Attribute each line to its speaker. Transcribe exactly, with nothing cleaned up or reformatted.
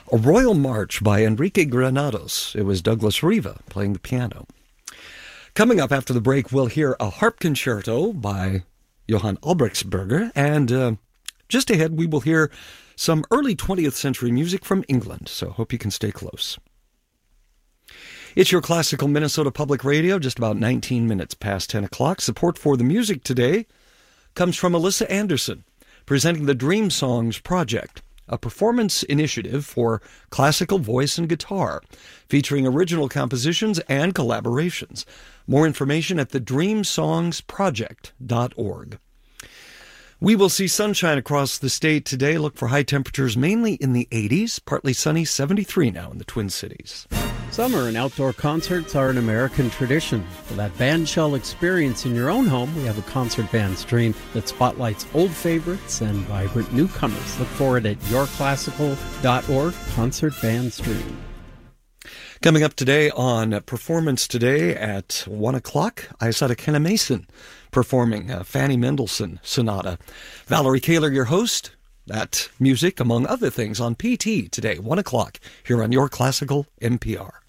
Speaker 1: A Royal March by Enrique Granados. It was Douglas Riva playing the piano. Coming up after the break, we'll hear a harp concerto by Johann Albrechtsberger, and uh, just ahead we will hear some early twentieth century music from England, so hope you can stay close. It's your Classical Minnesota Public Radio, just about nineteen minutes past ten o'clock. Support for the music today comes from Alyssa Anderson, presenting the Dream Songs Project, a performance initiative for classical voice and guitar, featuring original compositions and collaborations. More information at the dream songs project dot org. We will see sunshine across the state today. Look for high temperatures mainly in the eighties, partly sunny, seventy-three now in the Twin Cities.
Speaker 2: Summer and outdoor concerts are an American tradition. For that bandshell experience in your own home, we have a concert band stream that spotlights old favorites and vibrant newcomers. Look for it at your classical dot org, concert band stream.
Speaker 1: Coming up today on Performance Today at one o'clock, Isata Kenna Mason performing uh, Fanny Mendelssohn Sonata. Valerie Kaler, your host. That music, among other things, on P T today, one o'clock, here on Your Classical N P R.